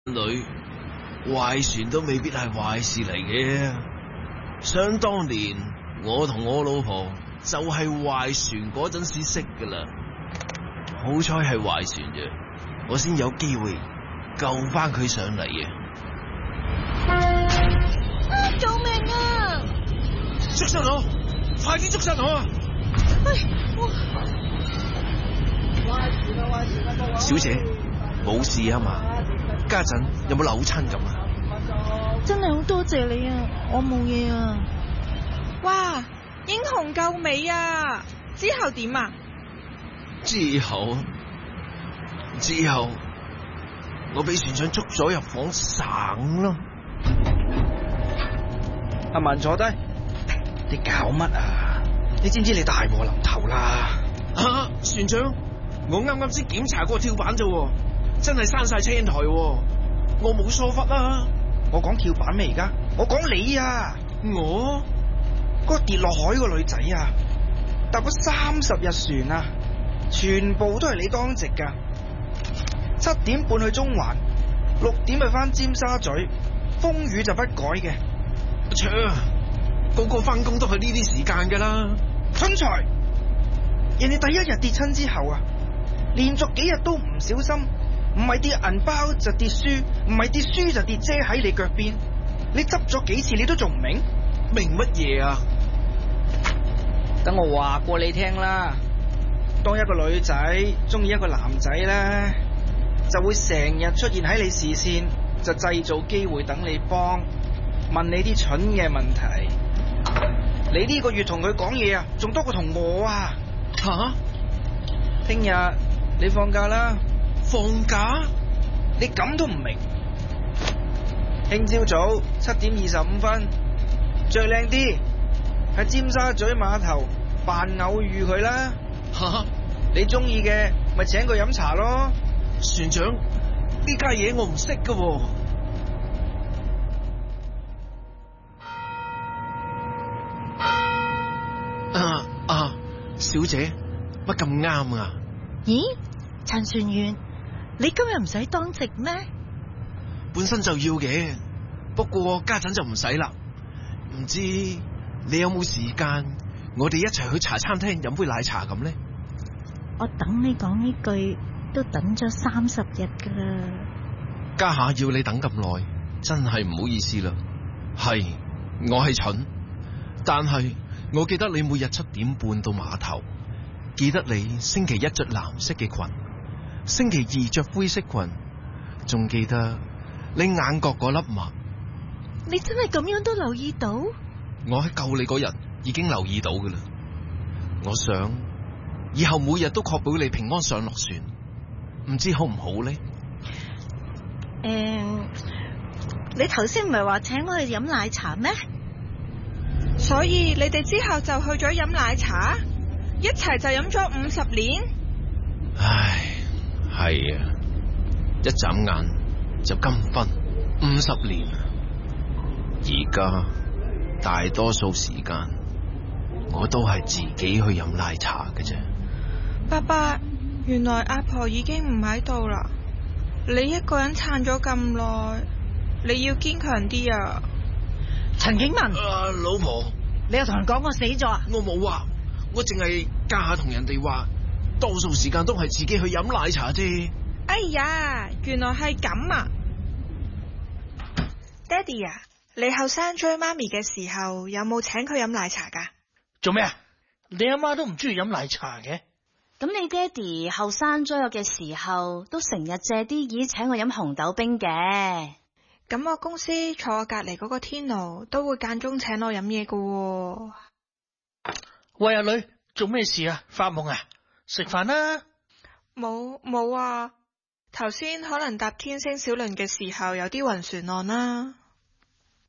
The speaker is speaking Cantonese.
女壞船都未必係壞事嚟嘅。想當年我同我老婆就係壞船嗰陣時識噶啦，好彩係壞船啫，我先有機會救翻佢上嚟嘅。 救命啊！ 捉實我，快啲捉實我啊！小姐，冇事啊嘛？家陣有冇扭親咁啊？ 真係好多謝你啊，我冇嘢啊。 哇，英雄救美啊！之後點啊？ 之後我俾船長捉咗入房省咯。 阿文坐低，你搞乜啊？你知唔知你大禍臨頭啦？ 船長，我啱啱先檢查過跳板啫，真係閂晒車台，我冇疏忽啦。 我講跳板咩而家？我講你啊！ 我嗰個跌落海個女仔啊，搭咗30日船啊，全部都係你當值噶。7點半去中環，6點去翻尖沙咀，風雨就不改嘅。 個個翻工都係呢啲時間噶啦。 蠢材！人哋第一日跌親之後啊，連續幾日都唔小心，唔係跌銀包就跌書，唔係跌書就跌遮喺你腳邊。你執咗幾次你都仲唔明？ 明乜嘢啊？ 等我話過你聽啦。當一個女仔中意一個男仔咧，就會成日出現喺你視線，就製造機會等你幫，問你啲蠢嘅問題。你呢個月同佢講嘢啊，仲多過同我啊！ 吓？ 聽日你放假啦？ 放假？ 你咁都唔明？聽朝早7點25分，着靚啲喺尖沙咀碼頭扮偶遇佢啦。 吓？ 你中意嘅咪請佢飲茶咯。 船長，呢家嘢我唔識噶。小姐，乜咁啱啊？ 咦，陳船員，你今日唔使當值咩？ 本身就要嘅，不過家陣就唔使啦。唔知你有冇時間，我哋一齊去茶餐廳飲杯奶茶咁呢？ 我等你講呢句都等咗30日噶啦。 家下要你等咁耐，真係唔好意思啦。係，我係蠢，但係我記得你每日7點半到碼頭，記得你星期1着藍色嘅裙，星期2着灰色裙，仲記得你眼角嗰粒墨。 你真係咁樣都留意到？ 我喺救你嗰日已經留意到噶啦。我想以後每日都確保你平安上落船，唔知好唔好呢？ 你頭先唔係話請我去飲奶茶咩？ 所以你哋之後就去咗飲奶茶，一齊就飲咗50年。 唉，係啊，一眨眼就金婚50年。而家大多數時間我都係自己去飲奶茶嘅啫。 爸爸，原來阿婆已經唔喺度啦。你一個人撐咗咁耐，你要堅強啲啊！ 陳景文， 老婆， 你又同人講我死咗啊？ 我冇啊，我淨係家下同人哋話，多數時間都係自己去飲奶茶啫。 哎呀，原來係咁啊！爹哋啊，你後生追媽咪嘅時候，有冇請佢飲奶茶噶？ 做咩啊？你阿媽都唔中意飲奶茶嘅。 咁你爹哋後生追我嘅時候，都成日借啲意請我飲紅豆冰嘅。 咁我公司坐我隔籬嗰個天奴都會間中請我飲嘢噶。 喂，阿女，做咩事啊？發夢啊？食飯啦？ 冇啊，頭先可能搭天星小輪嘅時候有啲暈船浪啦。